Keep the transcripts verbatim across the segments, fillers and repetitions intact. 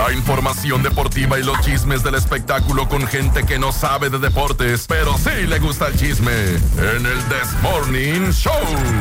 La información deportiva y los chismes del espectáculo con gente que no sabe de deportes, pero sí le gusta el chisme. En el This Morning Show.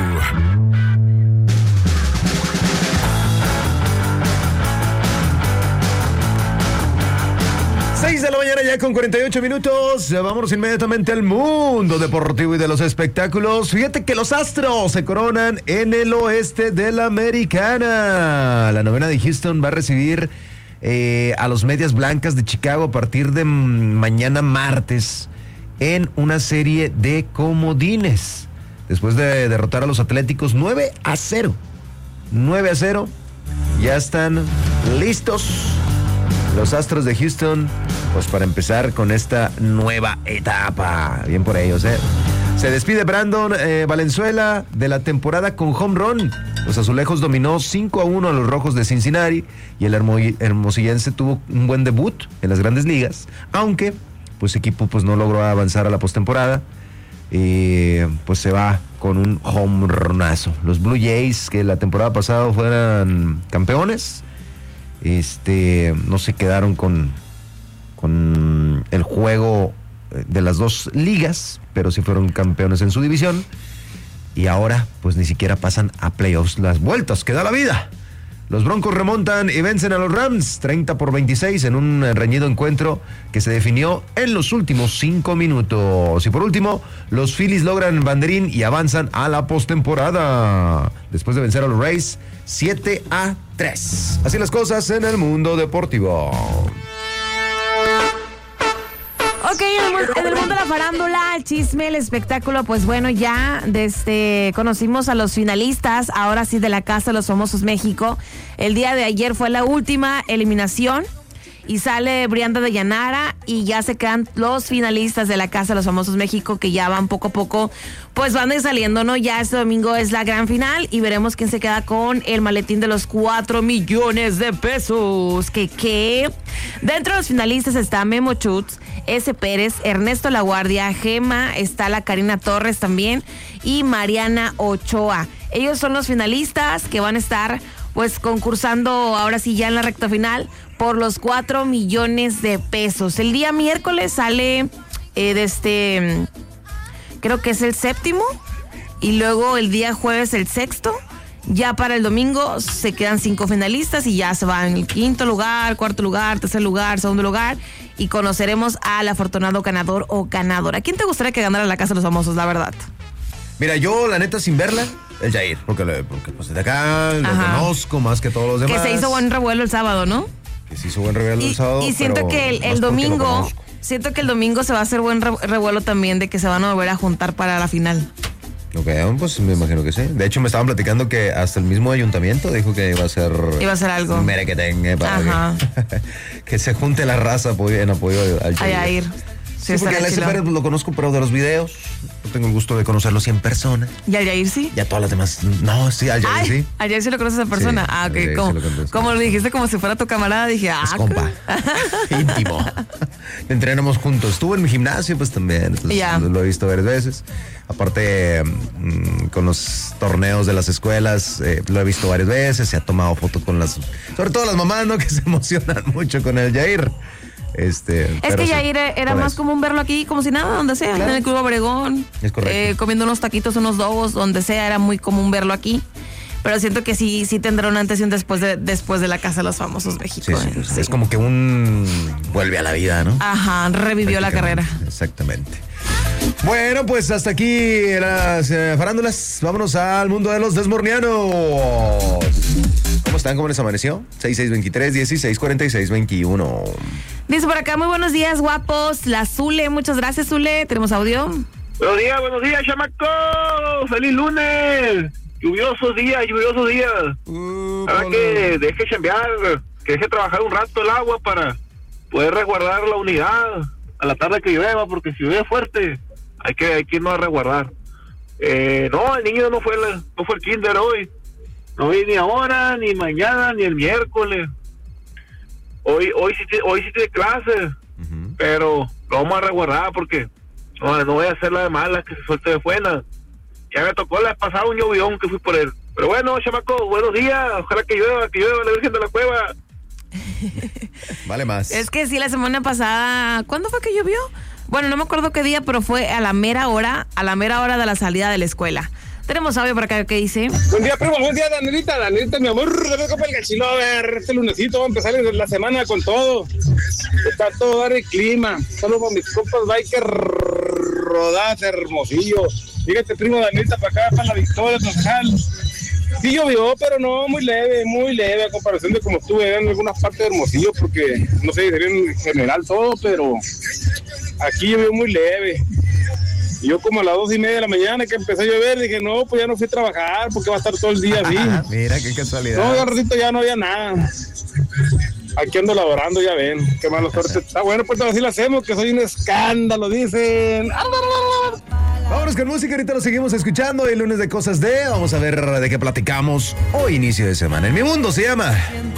seis de la mañana ya con cuarenta y ocho minutos. Vámonos inmediatamente al mundo deportivo y de los espectáculos. Fíjate que los Astros se coronan en el oeste de la Americana. La novena de Houston va a recibir eh, a los Medias Blancas de Chicago a partir de mañana martes en una serie de comodines. Después de derrotar a los Atléticos nueve a cero. nueve a cero. Ya están listos los Astros de Houston, pues para empezar con esta nueva etapa. Bien por ellos, ¿eh? Se despide Brandon eh, Valenzuela de la temporada con home run. Los azulejos dominó cinco a uno a los rojos de Cincinnati y el hermo- hermosillense tuvo un buen debut en las grandes ligas, aunque pues equipo pues no logró avanzar a la postemporada. Y pues se va con un home runazo. Los Blue Jays, que la temporada pasada fueran campeones, Este, no se quedaron con, con el juego de las dos ligas, pero sí fueron campeones en su división. Y ahora, pues ni siquiera pasan a playoffs. Las vueltas que da la vida. Los Broncos remontan y vencen a los Rams treinta por veintiséis en un reñido encuentro que se definió en los últimos cinco minutos. Y por último, los Phillies logran banderín y avanzan a la postemporada después de vencer a los Rays siete a tres. Así las cosas en el mundo deportivo. Ok, en el, en el mundo de la farándula, el chisme, el espectáculo, pues bueno, ya desde conocimos a los finalistas, ahora sí de la Casa de los Famosos México. El día de ayer fue la última eliminación y sale Brianda de Llanara y ya se quedan los finalistas de la Casa de los Famosos México, que ya van poco a poco, pues van saliendo, ¿no? Ya este domingo es la gran final y veremos quién se queda con el maletín de los cuatro millones de pesos. Que qué. Dentro de los finalistas está Memo Chutz, S. Pérez, Ernesto Laguardia, Gema, está la Karina Torres también y Mariana Ochoa. Ellos son los finalistas que van a estar pues concursando ahora sí ya en la recta final por los cuatro millones de pesos. El día miércoles sale eh, de este, creo que es el séptimo, y luego el día jueves el sexto. Ya para el domingo se quedan cinco finalistas y ya se van en el quinto lugar, cuarto lugar, tercer lugar, segundo lugar, y conoceremos al afortunado ganador o ganadora. ¿Quién te gustaría que ganara la Casa de los Famosos, la verdad? Mira, yo la neta sin verla, el Jair, porque, le, porque pues de acá lo Ajá. conozco más que todos los demás. Que se hizo buen revuelo el sábado, ¿no? Que se hizo buen revuelo Y, el sábado. y siento pero que el, más el porque lo domingo, conozco. siento que el domingo se va a hacer buen re- revuelo también, de que se van a volver a juntar para la final. Ok, pues me imagino que sí. De hecho, me estaban platicando que hasta el mismo ayuntamiento dijo que iba a ser... Iba a ser algo. Merequetengue para Ajá. que, que se junte la raza en apoyo al Ay, a ir. Sí, porque al S. Pérez lo conozco, pero de los videos. No tengo el gusto de conocerlo así en persona. ¿Y al Yair sí? Ya todas las demás... No, sí, al Yair sí. ¿Al Yair sí lo conoces en persona? Sí, ah, al ok. Yair Como, sí lo conozco. como lo dijiste como si fuera tu camarada, dije, ah. Es compa. Íntimo. Entrenamos juntos. Estuvo en mi gimnasio, pues también. Entonces, Ya. lo he visto varias veces. Aparte, mmm, con los torneos de las escuelas, eh, lo he visto varias veces. Se ha tomado fotos con las... Sobre todo las mamás, ¿no? Que se emocionan mucho con el Yair. Este, Es pero que sí, Yair era por más eso. común verlo aquí como si nada, donde sea, Claro. en el Club Obregón. Es correcto. Eh, comiendo unos taquitos, unos dogos, donde sea, era muy común verlo aquí. Pero siento que sí, sí tendrá un antes y un después de, después de la Casa de los Famosos México. Sí, sí, ¿eh? pues, Sí. es como que un... Vuelve a la vida, ¿no? Ajá, revivió la carrera. Exactamente. Bueno, pues hasta aquí las eh, farándulas. Vámonos al mundo de los desmornianos. ¿Cómo están? ¿Cómo les amaneció? seis seis veintitrés, dieciséis cuarenta y seis veintiuno. Dice por acá, muy buenos días, guapos. La Zule, muchas gracias, Zule. ¿Tenemos audio? Buenos días, buenos días, chamaco. ¡Feliz lunes! Lluviosos días, lluviosos días. Uh, Ahora que deje chambear, que deje trabajar un rato el agua para poder resguardar la unidad a la tarde que llueva, porque si llueve fuerte, hay que hay que irnos a resguardar. Eh, no, el niño no fue la, no fue el kinder hoy. No vi ni ahora, ni mañana, ni el miércoles. Hoy hoy sí, hoy sí tiene clases, uh-huh. Pero lo vamos a resguardar porque no, no voy a hacer la de malas que se suelte de buena. Ya me tocó la pasada un llovión que fui por él. Pero bueno, chamaco, buenos días. Ojalá que llueva, que llueva la Virgen de la Cueva. Vale más. Es que sí, la semana pasada, ¿cuándo fue que llovió? Bueno, no me acuerdo qué día, pero fue a la mera hora, a la mera hora de la salida de la escuela. Tenemos audio por acá que dice. Buen día, primo, buen día, Danielita, Danielita, mi amor, le vengo para el gachilo, a ver, este lunesito va a empezar la semana con todo. Está todo dar el clima, solo con mis compas biker rodadas, Hermosillo. Fíjate, primo, Danielita, para acá, para la Victoria, Tojal. Sí llovió, pero no, muy leve, muy leve, a comparación de como estuve en algunas partes de Hermosillo, porque no sé, sería en general todo, pero aquí llovió muy leve. Y yo como a las dos y media de la mañana que empecé a llover, dije, no, pues ya no fui a trabajar porque va a estar todo el día así. Mira, qué casualidad. No, ya ratito ya no había nada. Aquí ando laborando, ya ven, qué mala suerte. Está bueno, pues así lo hacemos, que soy un escándalo, dicen. Vámonos con música, ahorita lo seguimos escuchando. El lunes de Cosas de, vamos a ver de qué platicamos hoy, inicio de semana. En mi mundo se llama